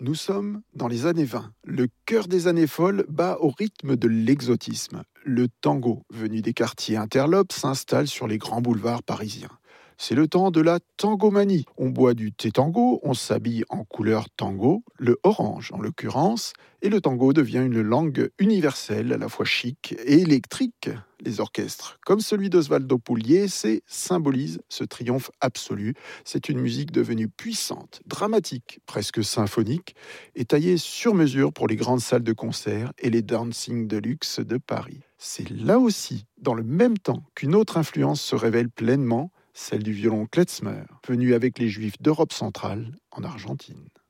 Nous sommes dans les années 20. Le cœur des années folles bat au rythme de l'exotisme. Le tango, venu des quartiers interlopes, s'installe sur les grands boulevards parisiens. C'est le temps de la tangomanie. On boit du thé tango, on s'habille en couleur tango, le orange en l'occurrence, et le tango devient une langue universelle, à la fois chic et électrique. Les orchestres, comme celui d'Osvaldo Pugliese, symbolisent ce triomphe absolu. C'est une musique devenue puissante, dramatique, presque symphonique, et taillée sur mesure pour les grandes salles de concert et les dancing de luxe de Paris. C'est là aussi, dans le même temps, qu'une autre influence se révèle pleinement, celle du violon klezmer, venu avec les Juifs d'Europe centrale en Argentine.